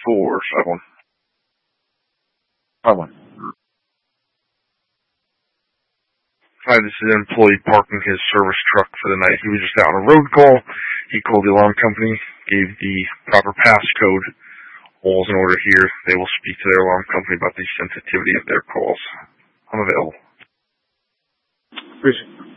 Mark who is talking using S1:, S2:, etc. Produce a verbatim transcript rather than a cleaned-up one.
S1: four five one. five one. Hi, this is an employee parking his service truck for the night. He was just out on a road call. He called the alarm company, gave the proper passcode. All's in order here. They will speak to their alarm company about the sensitivity of their calls. I'm available.
S2: Appreciate it.